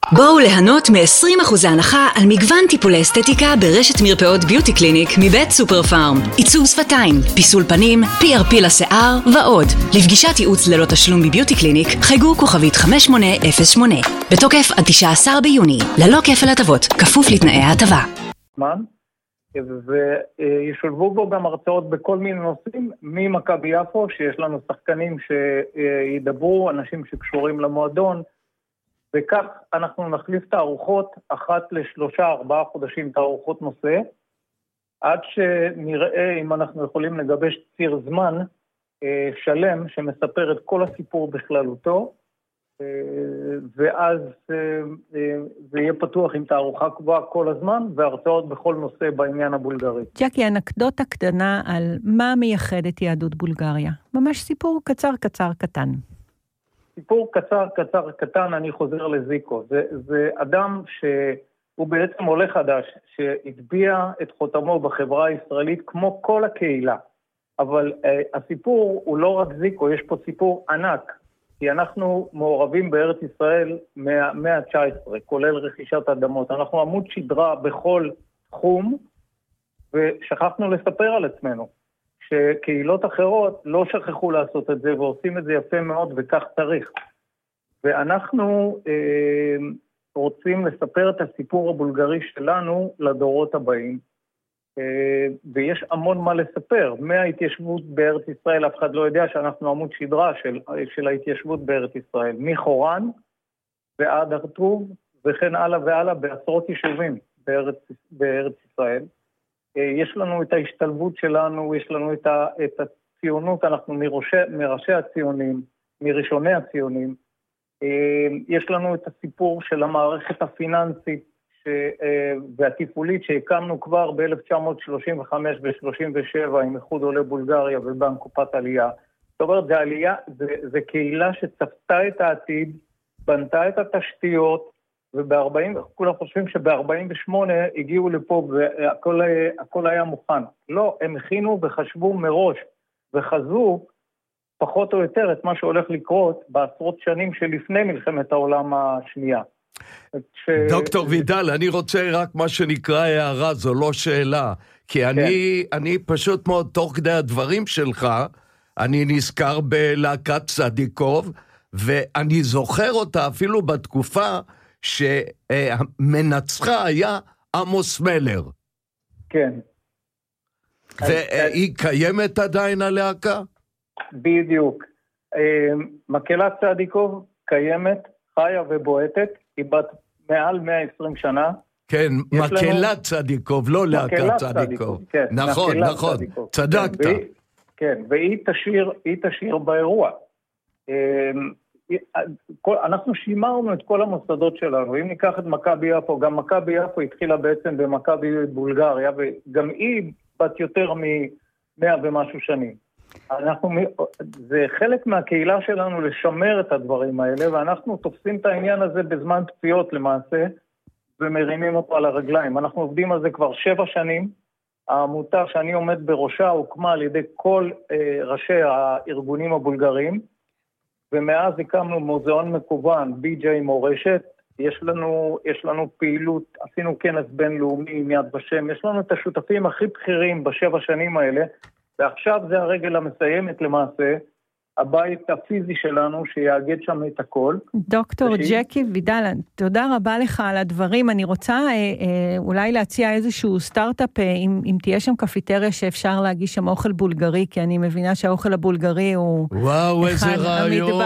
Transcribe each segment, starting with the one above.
בואו ליהנות מ-20% הנחה על מגוון טיפולי אסתטיקה ברשת מרפאות ביוטי קליניק מבית סופר פארם. עיצוב שפתיים, פיסול פנים, PRP לשיער ועוד. לפגישת ייעוץ ללא תשלום בביוטי קליניק חייגו כוכבית 5808. בתוקף עד 19 ביוני, ללא כפל הטבות, כפוף לתנאי ההטבה. וישולבו בו גם הרצאות בכל מיני נושאים ממכבי יפו, שיש לנו שחקנים שידברו, אנשים שקשורים למועדון, וכך אנחנו נחליף תערוכות אחת ל3-4 חודשים תערוכות נושא, עד שנראה אם אנחנו יכולים לגבש ציר זמן שלם שמספר את כל הסיפור בכללותו, ואז זה יהיה פתוח עם תערוכה קבועה כל הזמן, והרצאות בכל נושא בעניין הבולגרי. ג'קי, אנקדוטה קטנה על מה מייחד את יהדות בולגריה. ממש סיפור קצר קטן. סיפור קצר קטן, אני חוזר לזיקו. זה אדם שהוא בעצם עולה חדש, שהטביע את חותמו בחברה הישראלית כמו כל הקהילה. אבל הסיפור הוא לא רק זיקו, יש פה סיפור ענק. כי אנחנו מעורבים בארץ ישראל מהמאה ה-19, כולל רכישת אדמות. אנחנו עמוד שדרה בכל תחום, ושכחנו לספר על עצמנו, שקהילות אחרות לא שכחו לעשות את זה, ועושים את זה יפה מאוד, וכך צריך. ואנחנו רוצים לספר את הסיפור הבולגרי שלנו לדורות הבאים, ויש המון מה לספר. מההתיישבות בארץ ישראל, אף אחד לא יודע שאנחנו עמוד שדרה של ההתיישבות בארץ ישראל, מחורן ועד הרטוב, וכן הלאה והלאה בעשרות יישובים בארץ ישראל. יש לנו את ההשתלבות שלנו, יש לנו את הציונות, אנחנו מראשי הציונים, מראשוני הציונים. יש לנו את הסיפור של המערכת הפיננסית, והטיפולית שהקמנו כבר ב-1935 ו-37 עם איחוד עולי בולגריה ובנק קופת עלייה. זאת אומרת, זה קהילה שצפתה את העתיד, בנתה את התשתיות, כולם חושבים שב-48 הגיעו לפה והכל היה מוכן. לא, הם הכינו וחשבו מראש וחזו פחות או יותר את מה שהולך לקרות בעשרות שנים שלפני מלחמת העולם השנייה. דוקטור וידל, אני רוצה רק מה שנקרא הערה, זו לא שאלה, כי אני פשוט מאוד תוך כדי הדברים שלך, אני נזכר בלהקת צדיקוב, ואני זוכר אותה אפילו בתקופה שמנצחה היה עמוס מלר. כן. והיא קיימת עדיין הלהקה? בדיוק. מקהלת צדיקוב קיימת, חיה ובועטת, היא בת מעל 120 שנה. כן, מקהלת צדיקוב, לא להקת צדיקוב. כן, נכון, צדקת. כן, והיא תשאיר באירוע. אנחנו שימרנו את כל המוסדות שלנו. אם ניקח את מכבי יפו, גם מכבי יפו התחילה בעצם במכבי בולגריה, וגם היא בת יותר מ-100 ומשהו שנים. זה חלק מהקהילה שלנו לשמר את הדברים האלה, ואנחנו תופסים את העניין הזה בזמן פציעות למעשה, ומרימים אותו על הרגליים. אנחנו עובדים על זה כבר 7 שנים. העמותה שאני עומד בראשה הוקמה על ידי כל ראשי הארגונים הבולגרים, ומאז הקמנו מוזיאון מקוון, BJ מורשת. יש לנו פעילות, עשינו כנס בינלאומי עם יד ושם, יש לנו את השותפים הכי בכירים ב7 שנים האלה, ועכשיו זה הרגל המסיימת למעשה, הבית הפיזי שלנו שיאגד שם את הכל. דוקטור ג'קי וידל, תודה רבה לך על הדברים. אני רוצה אולי להציע איזשהו סטארט-אפ, אם תהיה שם קפיטריה שאפשר להגיש שם אוכל בולגרי, כי אני מבינה שהאוכל הבולגרי הוא... וואו, איזה רעיון,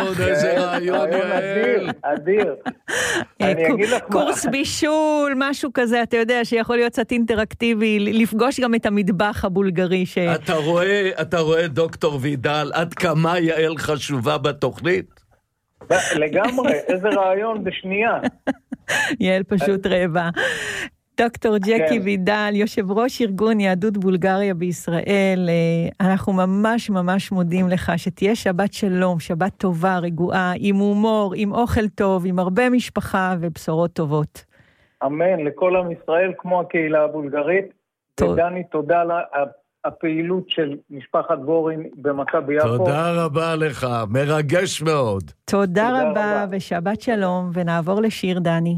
אדיר. קורס בישול, משהו כזה, אתה יודע, שיכול להיות קצת אינטראקטיבי, לפגוש גם את המטבח הבולגרי. אתה רואה דוקטור וידל, עד כמה יעל חשובה בתוכנית? לגמרי, איזה רעיון בשנייה. יעל פשוט רעבה. דוקטור ג'קי וידל, יושב ראש ארגון יהדות בולגריה בישראל, אנחנו ממש ממש מודים לך שתהיה שבת שלום, שבת טובה, רגועה, עם הומור, עם אוכל טוב, עם הרבה משפחה ובשורות טובות. אמן, לכל עם ישראל כמו הקהילה הבולגרית. ודני, תודה על הפעילות של משפחת גורין במכבי יפו. תודה רבה לך, מרגש מאוד. תודה רבה ושבת שלום, ונעבור לשיר דני.